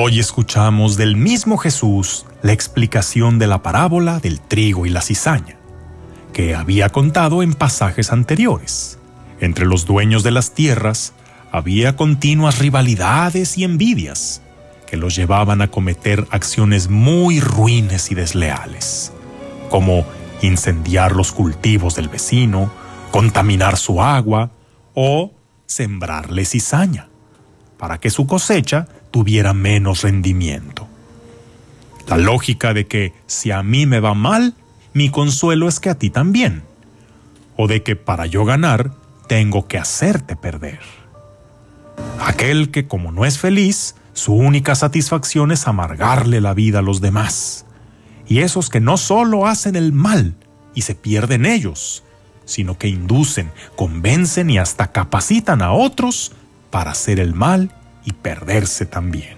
Hoy escuchamos del mismo Jesús la explicación de la parábola del trigo y la cizaña, que había contado en pasajes anteriores. Entre los dueños de las tierras había continuas rivalidades y envidias que los llevaban a cometer acciones muy ruines y desleales, como incendiar los cultivos del vecino, contaminar su agua o sembrarle cizaña, para que su cosecha tuviera menos rendimiento. La lógica de que si a mí me va mal, mi consuelo es que a ti también, o de que para yo ganar, tengo que hacerte perder. Aquel que, como no es feliz, su única satisfacción es amargarle la vida a los demás. Y esos que no solo hacen el mal y se pierden ellos, sino que inducen, convencen y hasta capacitan a otros para hacer el mal y perderse también.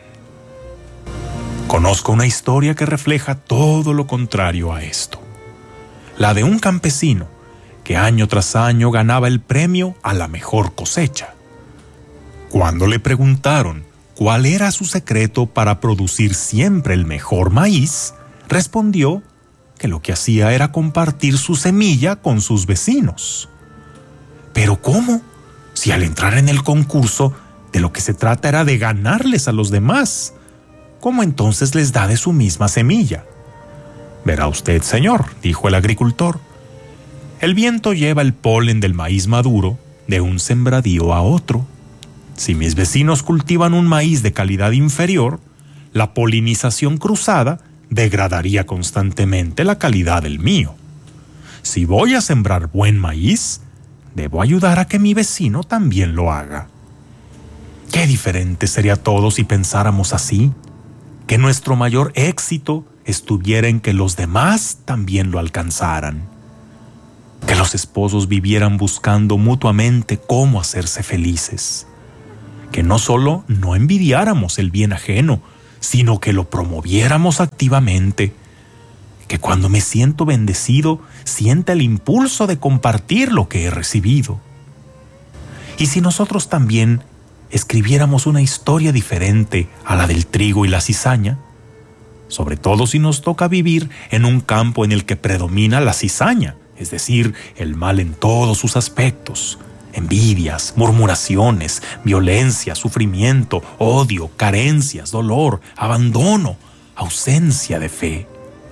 Conozco una historia que refleja todo lo contrario a esto. La de un campesino que año tras año ganaba el premio a la mejor cosecha. Cuando le preguntaron cuál era su secreto para producir siempre el mejor maíz, respondió que lo que hacía era compartir su semilla con sus vecinos. ¿Pero cómo? Si al entrar en el concurso, de lo que se trata era de ganarles a los demás. ¿Cómo entonces les da de su misma semilla? Verá usted, señor, dijo el agricultor. El viento lleva el polen del maíz maduro de un sembradío a otro. Si mis vecinos cultivan un maíz de calidad inferior, la polinización cruzada degradaría constantemente la calidad del mío. Si voy a sembrar buen maíz, debo ayudar a que mi vecino también lo haga. Qué diferente sería todo si pensáramos así, que nuestro mayor éxito estuviera en que los demás también lo alcanzaran, que los esposos vivieran buscando mutuamente cómo hacerse felices, que no solo no envidiáramos el bien ajeno, sino que lo promoviéramos activamente, que cuando me siento bendecido, sienta el impulso de compartir lo que he recibido. Y si nosotros también escribiéramos una historia diferente a la del trigo y la cizaña, sobre todo si nos toca vivir en un campo en el que predomina la cizaña, es decir, el mal en todos sus aspectos, envidias, murmuraciones, violencia, sufrimiento, odio, carencias, dolor, abandono, ausencia de fe.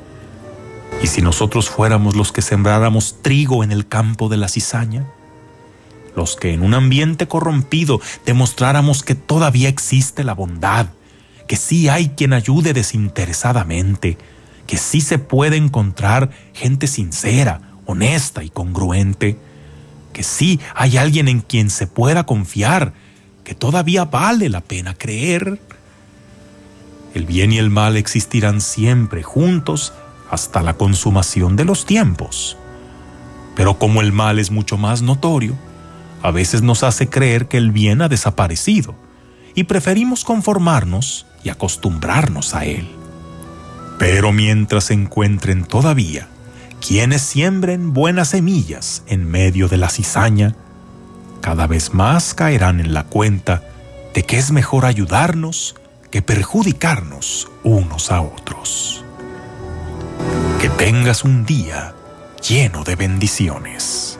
¿Y si nosotros fuéramos los que sembráramos trigo en el campo de la cizaña? Los que en un ambiente corrompido demostráramos que todavía existe la bondad, que sí hay quien ayude desinteresadamente, que sí se puede encontrar gente sincera, honesta y congruente, que sí hay alguien en quien se pueda confiar, que todavía vale la pena creer. El bien y el mal existirán siempre juntos hasta la consumación de los tiempos. Pero como el mal es mucho más notorio, a veces nos hace creer que el bien ha desaparecido y preferimos conformarnos y acostumbrarnos a él. Pero mientras se encuentren todavía quienes siembren buenas semillas en medio de la cizaña, cada vez más caerán en la cuenta de que es mejor ayudarnos que perjudicarnos unos a otros. Que tengas un día lleno de bendiciones.